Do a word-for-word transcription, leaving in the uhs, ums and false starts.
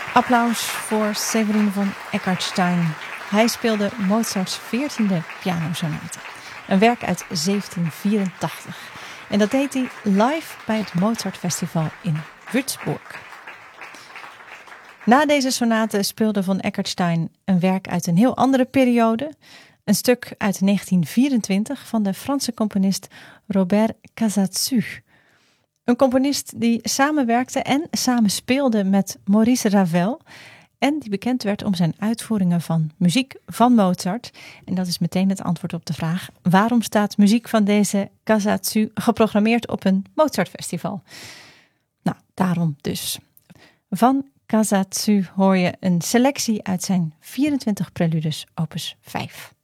Applaus voor Severin von Eckartstein. Hij speelde Mozarts veertiende pianosonate. Een werk uit zeventien vierentachtig. En dat deed hij live bij het Mozart Festival in Würzburg. Na deze sonate speelde von Eckartstein een werk uit een heel andere periode. Een stuk uit negentien vierentwintig van de Franse componist Robert Casadesus. Een componist die samenwerkte en samenspeelde met Maurice Ravel. En die bekend werd om zijn uitvoeringen van muziek van Mozart. En dat is meteen het antwoord op de vraag: waarom staat muziek van deze Casadesus geprogrammeerd op een Mozartfestival? Nou, daarom dus. Van Casadesus hoor je een selectie uit zijn vierentwintig preludes opus vijf.